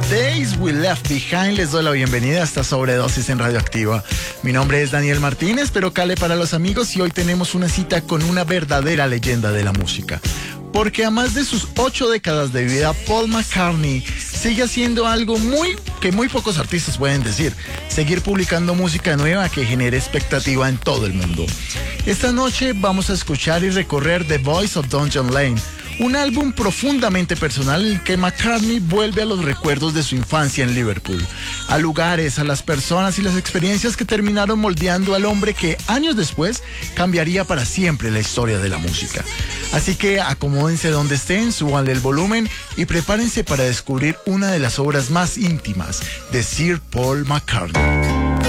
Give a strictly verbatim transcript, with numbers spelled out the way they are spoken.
Days We Left Behind. Les doy la bienvenida a esta sobredosis en Radioactiva. Mi nombre es Daniel Martínez, pero cale para los amigos, y hoy tenemos una cita con una verdadera leyenda de la música. Porque a más de sus ocho décadas de vida, Paul McCartney sigue haciendo algo muy que muy pocos artistas pueden decir: seguir publicando música nueva que genere expectativa en todo el mundo. Esta noche vamos a escuchar y recorrer The Voice of Dungeon Lane, un álbum profundamente personal en el que McCartney vuelve a los recuerdos de su infancia en Liverpool, a lugares, a las personas y las experiencias que terminaron moldeando al hombre que años después cambiaría para siempre la historia de la música. Así que acomódense donde estén, súbanle el volumen y prepárense para descubrir una de las obras más íntimas de Sir Paul McCartney.